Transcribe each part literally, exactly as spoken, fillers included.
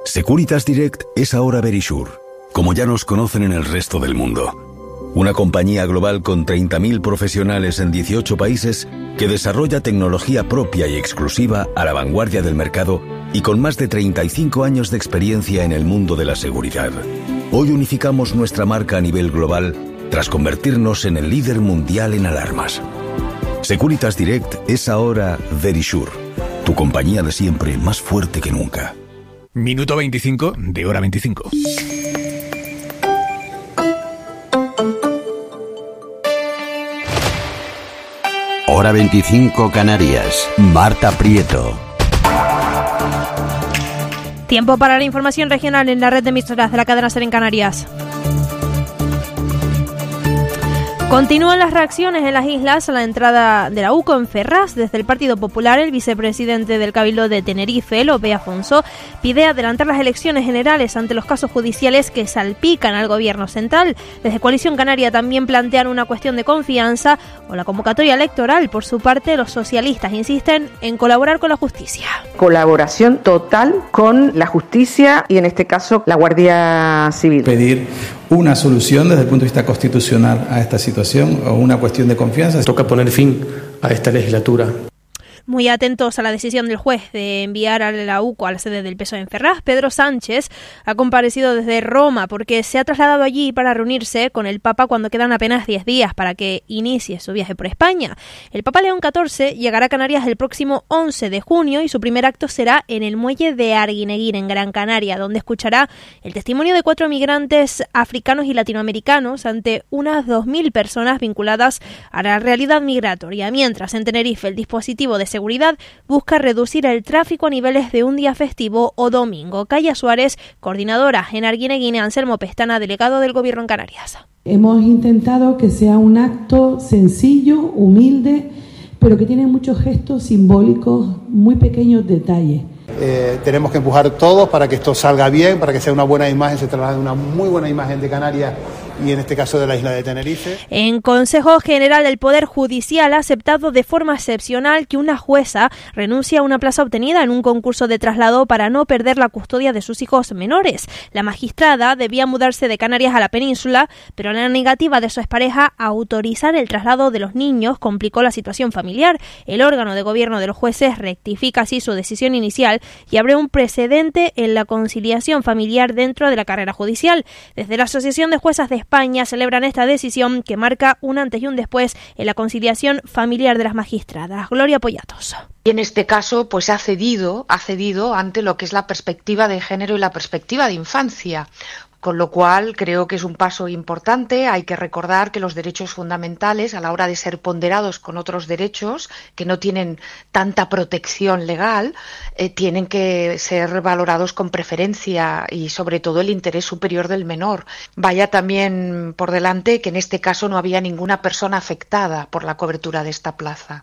Securitas Direct es ahora Verisure, como ya nos conocen en el resto del mundo. Una compañía global con treinta mil profesionales en dieciocho países que desarrolla tecnología propia y exclusiva a la vanguardia del mercado y con más de treinta y cinco años de experiencia en el mundo de la seguridad. Hoy unificamos nuestra marca a nivel global tras convertirnos en el líder mundial en alarmas. Securitas Direct es ahora Verisure, tu compañía de siempre más fuerte que nunca. Minuto veinticinco de hora veinticinco. Hora veinticinco Canarias. Marta Prieto. Tiempo para la información regional en la red de emisoras de la cadena SER en Canarias. Continúan las reacciones en las islas a la entrada de la U C O en Ferraz. Desde el Partido Popular, el vicepresidente del Cabildo de Tenerife, Lope Afonso, pide adelantar las elecciones generales ante los casos judiciales que salpican al gobierno central. Desde Coalición Canaria también plantean una cuestión de confianza o la convocatoria electoral. Por su parte, los socialistas insisten en colaborar con la justicia. Colaboración total con la justicia y, en este caso, la Guardia Civil. Pedir una solución desde el punto de vista constitucional a esta situación o una cuestión de confianza. Toca poner fin a esta legislatura. Muy atentos a la decisión del juez de enviar a la U C O a la sede del P S O E en Ferraz. Pedro Sánchez ha comparecido desde Roma porque se ha trasladado allí para reunirse con el Papa cuando quedan apenas diez días para que inicie su viaje por España. El Papa León catorce llegará a Canarias el próximo once de junio y su primer acto será en el muelle de Arguineguín, en Gran Canaria, donde escuchará el testimonio de cuatro migrantes africanos y latinoamericanos ante unas dos mil personas vinculadas a la realidad migratoria. Mientras, en Tenerife, el dispositivo de seguridad busca reducir el tráfico a niveles de un día festivo o domingo. Calla Suárez, coordinadora en Arguineguín, Anselmo Pestana, delegado del Gobierno en Canarias. Hemos intentado que sea un acto sencillo, humilde, pero que tiene muchos gestos simbólicos, muy pequeños detalles. Eh, tenemos que empujar todos para que esto salga bien, para que sea una buena imagen, se traslade una muy buena imagen de Canarias y en este caso de la isla de Tenerife. En Consejo General del Poder Judicial ha aceptado de forma excepcional que una jueza renuncie a una plaza obtenida en un concurso de traslado para no perder la custodia de sus hijos menores. La magistrada debía mudarse de Canarias a la península, pero la negativa de su expareja a autorizar el traslado de los niños complicó la situación familiar. El órgano de gobierno de los jueces rectifica así su decisión inicial y abre un precedente en la conciliación familiar dentro de la carrera judicial. Desde la Asociación de Juezas de España celebran esta decisión que marca un antes y un después en la conciliación familiar de las magistradas. Gloria Pollatos. Y en este caso, pues ha cedido, ha cedido ante lo que es la perspectiva de género y la perspectiva de infancia. Con lo cual creo que es un paso importante. Hay que recordar que los derechos fundamentales, a la hora de ser ponderados con otros derechos que no tienen tanta protección legal, eh, tienen que ser valorados con preferencia y sobre todo el interés superior del menor. Vaya también por delante que en este caso no había ninguna persona afectada por la cobertura de esta plaza.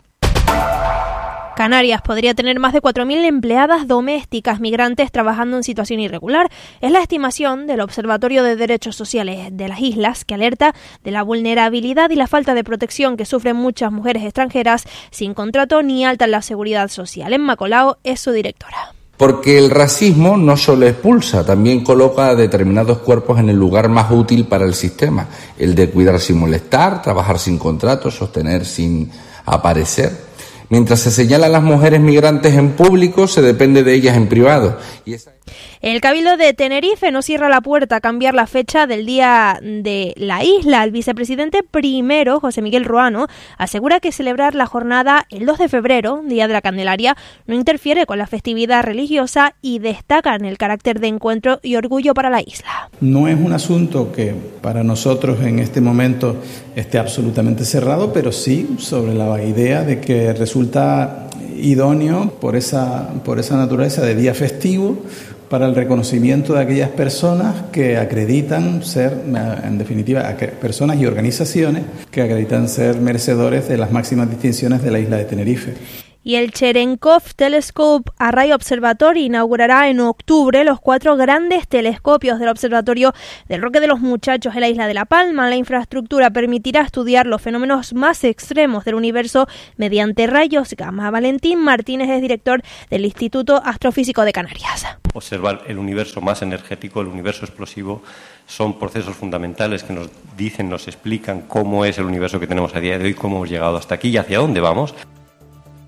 Canarias podría tener más de cuatro mil empleadas domésticas migrantes trabajando en situación irregular. Es la estimación del Observatorio de Derechos Sociales de las Islas, que alerta de la vulnerabilidad y la falta de protección que sufren muchas mujeres extranjeras sin contrato ni alta en la seguridad social. Emma Colau es su directora. Porque el racismo no solo expulsa, también coloca a determinados cuerpos en el lugar más útil para el sistema, el de cuidar sin molestar, trabajar sin contrato, sostener sin aparecer. Mientras se señala a las mujeres migrantes en público, se depende de ellas en privado. Y esa... El Cabildo de Tenerife no cierra la puerta a cambiar la fecha del Día de la Isla. El vicepresidente primero, José Miguel Ruano, asegura que celebrar la jornada el dos de febrero, Día de la Candelaria, no interfiere con la festividad religiosa y destacan el carácter de encuentro y orgullo para la isla. No es un asunto que para nosotros en este momento esté absolutamente cerrado, pero sí sobre la idea de que resulta idóneo por esa, por esa naturaleza de día festivo para el reconocimiento de aquellas personas que acreditan ser, en definitiva, personas y organizaciones que acreditan ser merecedores de las máximas distinciones de la isla de Tenerife. Y el Cherenkov Telescope Array Observatory inaugurará en octubre los cuatro grandes telescopios del Observatorio del Roque de los Muchachos en la isla de La Palma. La infraestructura permitirá estudiar los fenómenos más extremos del universo mediante rayos gamma. Valentín Martínez es director del Instituto Astrofísico de Canarias. Observar el universo más energético, el universo explosivo, son procesos fundamentales que nos dicen, nos explican cómo es el universo que tenemos a día de hoy, cómo hemos llegado hasta aquí y hacia dónde vamos.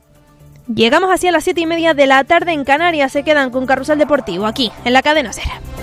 Llegamos así a las siete y media de la tarde en Canarias. Se quedan con Carrusel Deportivo aquí en la Cadena SER.